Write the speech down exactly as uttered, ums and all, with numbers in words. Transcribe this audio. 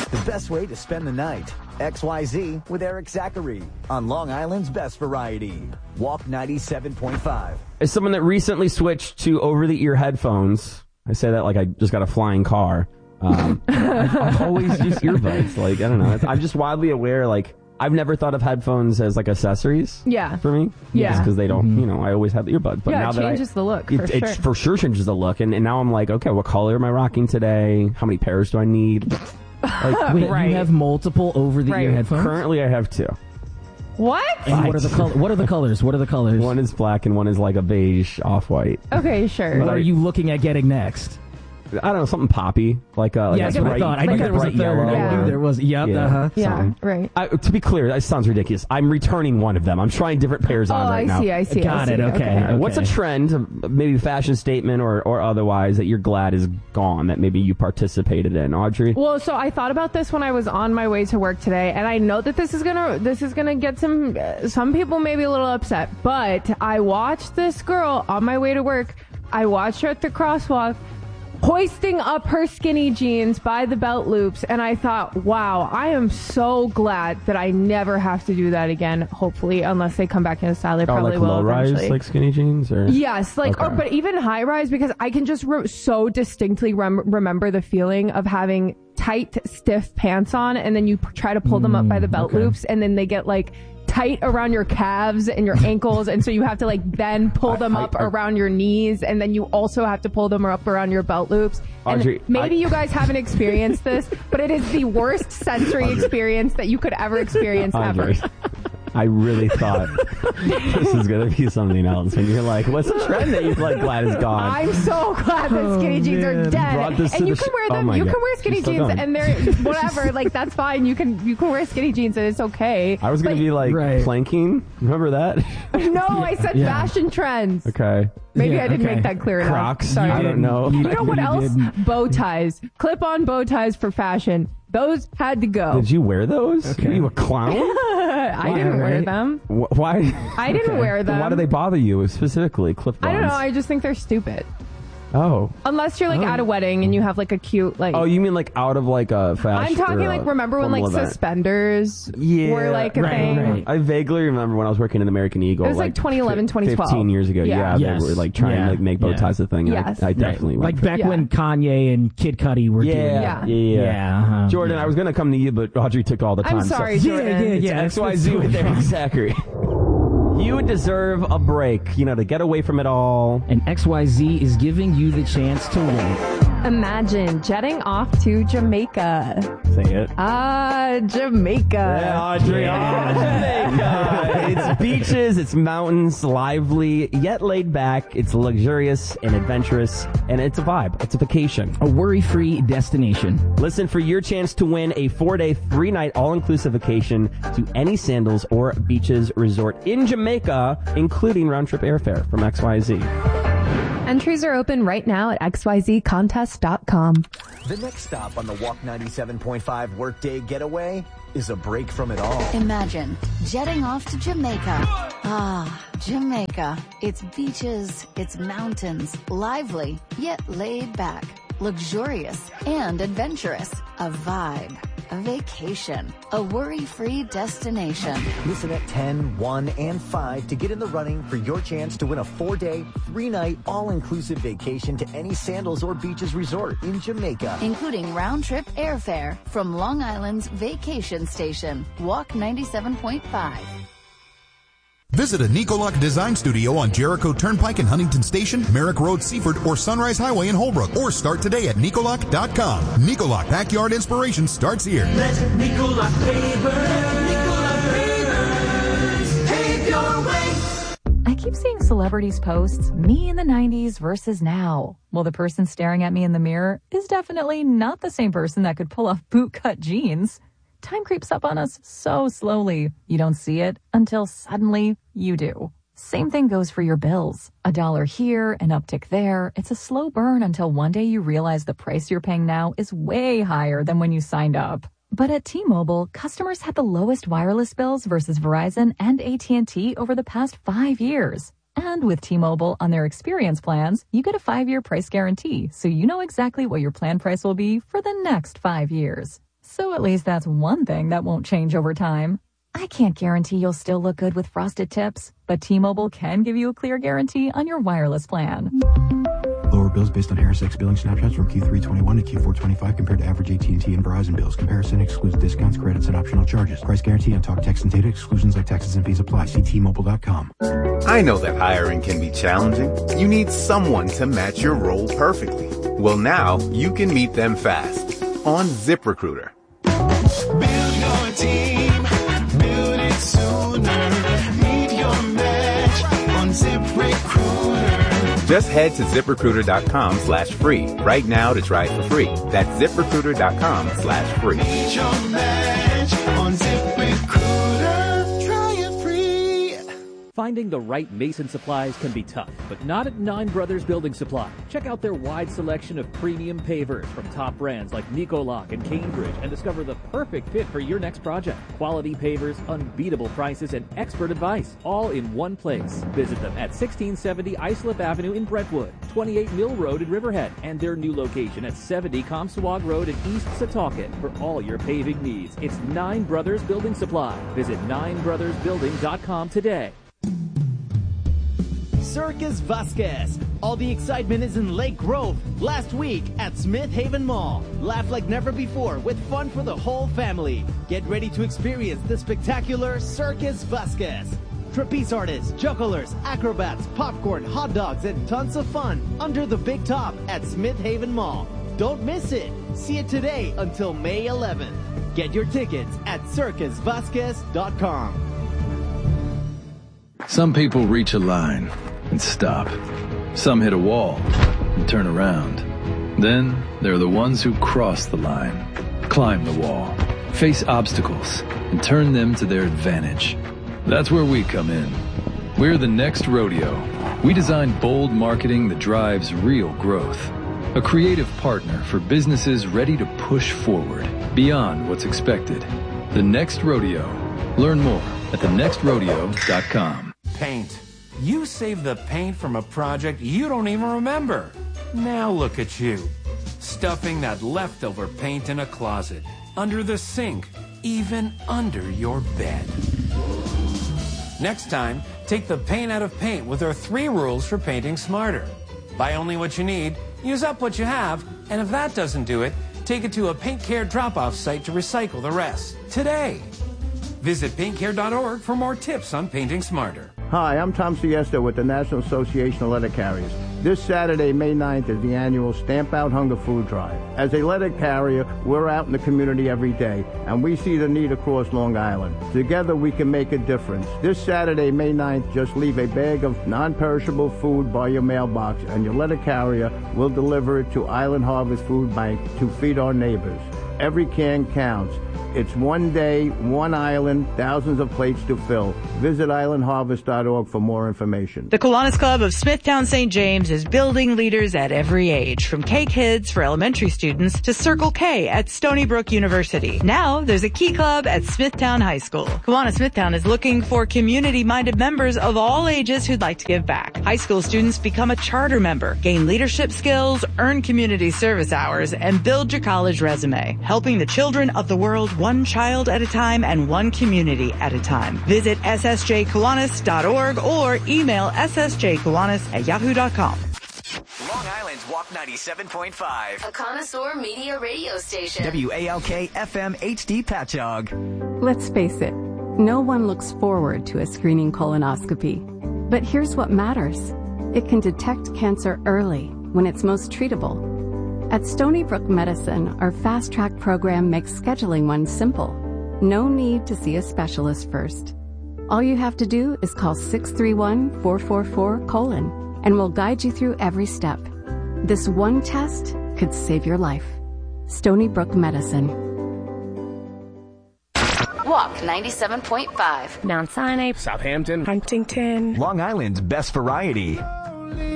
the best way to spend the night. X Y Z with Eric Zachary on Long Island's Best Variety. Walk ninety-seven point five. As someone that recently switched to over-the-ear headphones, I say that like I just got a flying car. Um, I've, I've always used earbuds. Like, I don't know. I'm just wildly aware, like, I've never thought of headphones as like accessories. Yeah. For me. Yeah. Just because they don't, Mm-hmm. you know, I always have the earbuds. But yeah, now it that changes I, the look, it, for it sure. for sure changes the look. And, and now I'm like, okay, what color am I rocking today? How many pairs do I need? Like, Wait, Right. you have multiple over-the-ear Right. headphones? currently, I have two. What? And what are the color? What are the colors? What are the colors? One is black and one is like a beige off-white. Okay, sure. What are you looking at getting next? I don't know, something poppy. Like, uh, like Yeah, a that's what I bright, thought. I like knew a there was a bright third. yellow. I knew Yeah. there was. Yep. Yeah. Uh-huh. Yeah, something. right. I, to be clear, that sounds ridiculous. I'm returning one of them. I'm trying different pairs Oh, on right I now. see, I see. Got I it, see. okay. Uh, What's a trend, maybe a fashion statement or, or otherwise, that you're glad is gone, that maybe you participated in, Audrey? Well, so I thought about this when I was on my way to work today, and I know that this is gonna this is gonna get some uh, some people maybe a little upset. But I watched this girl on my way to work. I watched her at the crosswalk, hoisting up her skinny jeans by the belt loops, and I thought, wow, I am so glad that I never have to do that again. Hopefully, unless they come back in style, they Oh, probably like will low rise, eventually. like skinny jeans, or Yes, like, or, Okay. but even high rise, because I can just re- so distinctly rem- remember the feeling of having tight, stiff pants on, and then you p- try to pull them up by the belt okay. loops, and then they get like tight around your calves and your ankles, and so you have to like then pull them I- up I- around your knees, and then you also have to pull them up around your belt loops. And Audrey, maybe I- you guys haven't experienced this, but it is the worst sensory experience that you could ever experience Audrey, ever. I really thought this was going to be something else. And you're like, what's a trend that you're like glad is gone? I'm so glad that skinny jeans are man. dead. Brought this to And you the can sh- wear Oh them. my you God. can wear skinny She's still jeans, going. and they're whatever. Like that's fine. You can you can wear skinny jeans, and it's okay. I was going But- to be like Right. planking. Remember that? No, I said Yeah. fashion trends. Okay. Maybe Yeah, I didn't okay. make that clear enough. Crocs. Sorry. I don't know. You know what You else? didn't. Bow ties. Clip-on bow ties for fashion. Those had to go. Did you wear those? Okay. Were you a clown? I didn't wear right? them. Wh- Why? I didn't Okay. wear them. Why do they bother you specifically? Clip-ons. I don't know. I just think they're stupid. Oh. Unless you're like at a wedding and you have like a cute like. Oh, you mean like out of like a fashion? I'm talking or like a remember when like formal event? suspenders Yeah, were like a right, thing. right. I vaguely remember when I was working in American Eagle. It was like twenty eleven, fi- twenty twelve. fifteen years ago. Yeah. Yeah, Yes. they were like trying Yeah. to like make bow Yeah. ties a thing. Yes. I, I Right. definitely went Like for- back Yeah. when Kanye and Kid Cudi were doing Yeah, that. yeah, yeah. Yeah, uh-huh. Jordan, Yeah. I was gonna come to you, but Audrey took all the time. I'm sorry, so. Yeah, Jordan. yeah, It's yeah. X Y Z with Eric Zachary. You deserve a break, you know, to get away from it all. And X Y Z is giving you the chance to win. Imagine jetting off to Jamaica. Say it. Ah, Jamaica. Yeah, Audrey, Yeah. Jamaica. It's beaches, it's mountains, lively, yet laid back. It's luxurious and adventurous, and it's a vibe. It's a vacation. A worry-free destination. Listen for your chance to win a four-day, three-night, all-inclusive vacation to any Sandals or Beaches resort in Jamaica, including round-trip airfare from X Y Z. Entries are open right now at x y z contest dot com. The next stop on the Walk ninety-seven point five Workday Getaway is a break from it all. Imagine jetting off to Jamaica. Ah, Jamaica. It's beaches, it's mountains, lively, yet laid back, luxurious and adventurous. A vibe, a vacation, a worry-free destination. Listen at ten, one, and five to get in the running for your chance to win a four-day, three-night, all-inclusive vacation to any Sandals or Beaches resort in Jamaica. Including round-trip airfare from Long Island's vacation station, Walk ninety-seven point five. Visit a Nicoloc Design Studio on Jericho Turnpike in Huntington Station, Merrick Road, Seaford, or Sunrise Highway in Holbrook, or start today at Nicoloc dot com. Nicoloc Backyard Inspiration starts here. Let Nicolac Pavers, Nicolac Pavers, pave your way. I keep seeing celebrities posts, me in the nineties versus now. Well, the person staring at me in the mirror is definitely not the same person that could pull off bootcut jeans. Time creeps up on us so slowly. You don't see it until suddenly you do. Same thing goes for your bills. A dollar here, an uptick there. It's a slow burn until one day you realize the price you're paying now is way higher than when you signed up. But at T-Mobile, customers had the lowest wireless bills versus Verizon and A T and T over the past five years. And with T-Mobile on their experience plans, you get a five-year price guarantee, so you know exactly what your plan price will be for the next five years. So at least that's one thing that won't change over time. I can't guarantee you'll still look good with frosted tips, but T-Mobile can give you a clear guarantee on your wireless plan. Lower bills based on Harris X billing snapshots from Q three twenty-one to Q four twenty-five compared to average A T and T and Verizon bills. Comparison excludes discounts, credits, and optional charges. Price guarantee on talk, text, and data. Exclusions like taxes and fees apply. See T Mobile dot com. I know that hiring can be challenging. You need someone to match your role perfectly. Well, now you can meet them fast on ZipRecruiter. Build your team. Build it sooner. Meet your match on ZipRecruiter. Just head to ZipRecruiter.com slash free right now to try it for free. That's ZipRecruiter.com slash free. Meet your match on ZipRecruiter. Try it free. Finding the right mason supplies can be tough, but not at Nine Brothers Building Supply. Check out their wide selection of premium pavers from top brands like Nicoloc and Cambridge and discover the perfect fit for your next project. Quality pavers, unbeatable prices, and expert advice, all in one place. Visit them at sixteen seventy Islip Avenue in Brentwood, twenty-eight Mill Road in Riverhead, and their new location at seventy Comstock Road in East Setauket for all your paving needs. It's Nine Brothers Building Supply. Visit nine brothers building dot com today. Circus Vasquez. All the excitement is in Lake Grove. Last week at Smith Haven Mall. Laugh like never before with fun for the whole family. Get ready to experience the spectacular Circus Vasquez. Trapeze artists, jugglers, acrobats, popcorn, hot dogs, and tons of fun under the big top at Smith Haven Mall. Don't miss it. See it today until May eleventh. Get your tickets at circus vasquez dot com. Some people reach a line and stop. Some hit a wall and turn around. Then there are the ones who cross the line, climb the wall, face obstacles, and turn them to their advantage. That's where we come in. We're the Next Rodeo. We design bold marketing that drives real growth. A creative partner for businesses ready to push forward beyond what's expected. The Next Rodeo. Learn more at the next rodeo dot com. Paint. You saved the paint from a project you don't even remember. Now look at you. Stuffing that leftover paint in a closet, under the sink, even under your bed. Next time, take the paint out of paint with our three rules for painting smarter. Buy only what you need, use up what you have, and if that doesn't do it, take it to a Paint Care drop-off site to recycle the rest. Today. Visit paint care dot org for more tips on painting smarter. Hi, I'm Tom Siesta with the National Association of Letter Carriers. This Saturday, May ninth, is the annual Stamp Out Hunger Food Drive. As a letter carrier, we're out in the community every day, and we see the need across Long Island. Together, we can make a difference. This Saturday, May ninth, just leave a bag of non-perishable food by your mailbox, and your letter carrier will deliver it to Island Harvest Food Bank to feed our neighbors. Every can counts. It's one day, one island, thousands of plates to fill. Visit island harvest dot org for more information. The Kiwanis Club of Smithtown Saint James is building leaders at every age, from K-Kids for elementary students to Circle K at Stony Brook University. Now there's a Key Club at Smithtown High School. Kiwanis Smithtown is looking for community-minded members of all ages who'd like to give back. High school students become a charter member, gain leadership skills, earn community service hours, and build your college resume, helping the children of the world one child at a time and one community at a time. Visit s s j kiwanis dot org or email s s j kiwanis at yahoo dot com. Long Island's Walk ninety-seven point five. A connoisseur media radio station. W A L K F M H D Patchogue. Let's face it, no one looks forward to a screening colonoscopy. But here's what matters. It can detect cancer early when it's most treatable. At Stony Brook Medicine, our Fast Track program makes scheduling one simple. No need to see a specialist first. All you have to do is call six three one, four four four, colon, and we'll guide you through every step. This one test could save your life. Stony Brook Medicine. Walk ninety-seven point five. Mount Sinai, Southampton, Huntington, Long Island's best variety.